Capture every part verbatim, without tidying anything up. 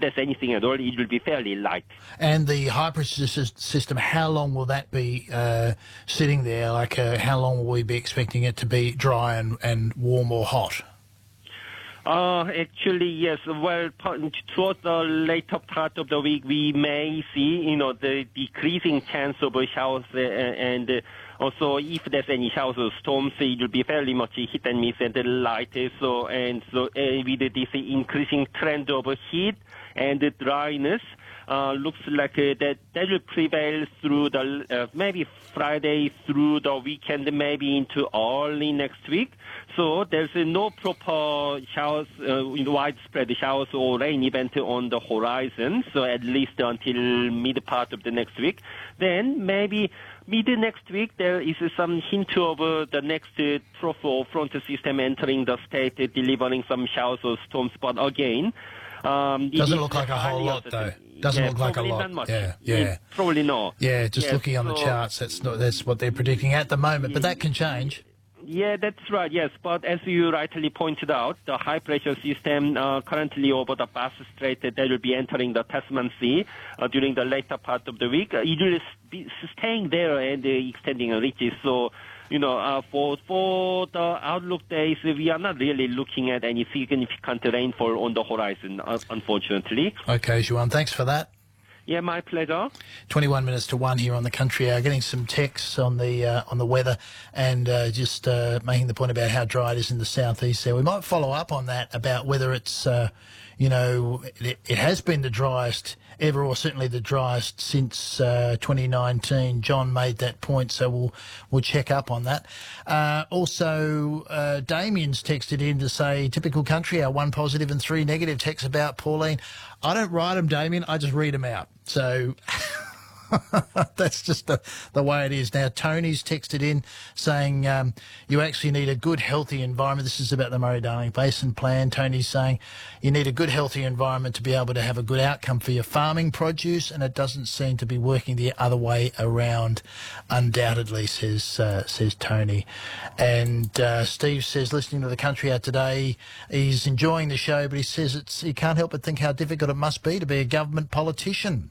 there's anything at all, it will be fairly light. And the high pressure system, how long will that be uh, sitting there? Like, uh, how long will we be expecting it to be dry and, and warm or hot? Uh, actually, yes. Well, towards the later part of the week, we may see, you know, the decreasing chance of showers, uh, and uh, also if there's any showers or storms, it will be fairly much hit and miss and light. So, and so uh, with this increasing trend of heat and dryness, uh, looks like uh, that that will prevail through the uh, maybe Friday through the weekend, maybe into early next week. So there's uh, no proper showers, uh, widespread showers or rain event on the horizon. So at least until mid part of the next week. Then maybe mid next week there is uh, some hint of uh, the next uh, trough or front system entering the state, uh, delivering some showers or storms. But again, um, doesn't look like a whole lot though. Doesn't yeah, look like a lot. Not much. Yeah, yeah, yeah, probably not. Yeah, just yes, looking on so, the charts, that's not that's what they're predicting at the moment. But that can change. Yeah, that's right, yes. But as you rightly pointed out, the high-pressure system uh, currently over the Bass Strait, that will be entering the Tasman Sea uh, during the later part of the week. Uh, it will be staying there and uh, extending reaches. So, you know, uh, for for the outlook days, we are not really looking at any significant rainfall on the horizon, uh, unfortunately. Okay, Juan, thanks for that. Yeah, my pleasure. twenty-one minutes to one here on the Country Hour. Getting some texts on the uh, on the weather and uh, just uh, making the point about how dry it is in the southeast there. We might follow up on that about whether it's, uh, you know, it, it has been the driest ever, or certainly the driest since uh, twenty nineteen. John made that point, so we'll we'll check up on that. Uh, also, uh, Damien's texted in to say, typical Country Hour, one positive and three negative texts about Pauline. I don't write them, Damien, I just read them out. So that's just the, the way it is. Now, Tony's texted in saying um, you actually need a good, healthy environment. This is about the Murray-Darling Basin Plan. Tony's saying you need a good, healthy environment to be able to have a good outcome for your farming produce, and it doesn't seem to be working the other way around, undoubtedly, says uh, says Tony. And uh, Steve says, listening to the Country Hour today, he's enjoying the show, but he says it's he can't help but think how difficult it must be to be a government politician.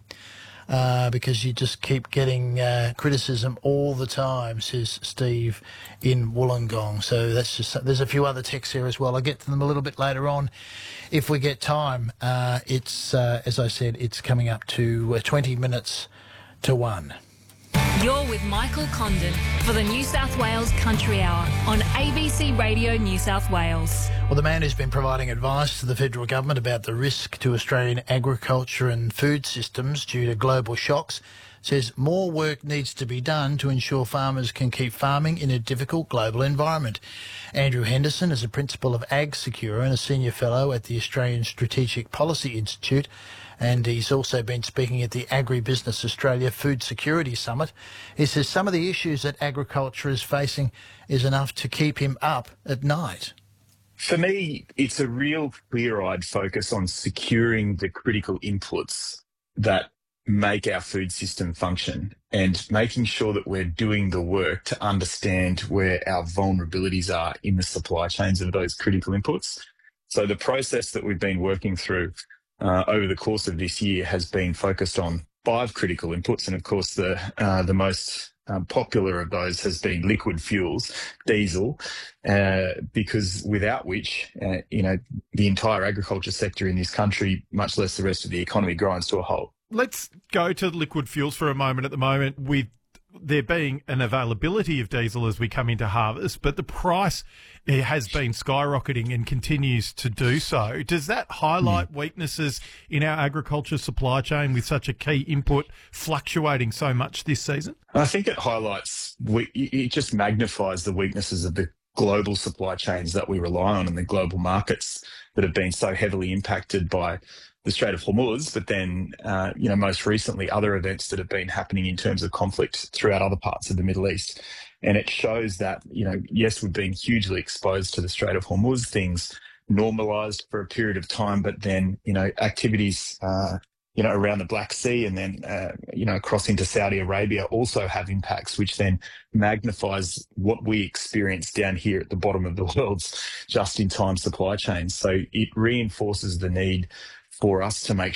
Uh, because you just keep getting uh, criticism all the time, says Steve in Wollongong. So that's just, there's a few other texts here as well. I'll get to them a little bit later on if we get time. Uh, it's, uh, as I said, it's coming up to uh, twenty minutes to one. You're with Michael Condon for the New South Wales Country Hour on A B C Radio New South Wales. Well, the man who's been providing advice to the federal government about the risk to Australian agriculture and food systems due to global shocks says more work needs to be done to ensure farmers can keep farming in a difficult global environment. Andrew Henderson is a principal of Ag Secure and a senior fellow at the Australian Strategic Policy Institute, and he's also been speaking at the Agribusiness Australia Food Security Summit. He says some of the issues that agriculture is facing is enough to keep him up at night. For me, it's a real clear-eyed focus on securing the critical inputs that make our food system function and making sure that we're doing the work to understand where our vulnerabilities are in the supply chains of those critical inputs. So the process that we've been working through uh, over the course of this year has been focused on five critical inputs. And of course, the uh, the most um, popular of those has been liquid fuels, diesel, uh, because without which, uh, you know, the entire agriculture sector in this country, much less the rest of the economy, grinds to a halt. Let's go to liquid fuels for a moment at the moment, with there being an availability of diesel as we come into harvest, but the price it has been skyrocketing and continues to do so. Does that highlight mm. weaknesses in our agriculture supply chain with such a key input fluctuating so much this season? I think it highlights, it just magnifies the weaknesses of the global supply chains that we rely on and the global markets that have been so heavily impacted by the Strait of Hormuz, but then, uh, you know, most recently other events that have been happening in terms of conflict throughout other parts of the Middle East. And it shows that, you know, yes, we've been hugely exposed to the Strait of Hormuz. Things normalised for a period of time, but then, you know, activities, uh, you know, around the Black Sea and then, uh, you know, across into Saudi Arabia also have impacts, which then magnifies what we experience down here at the bottom of the world's just-in-time supply chain. So it reinforces the need for us to make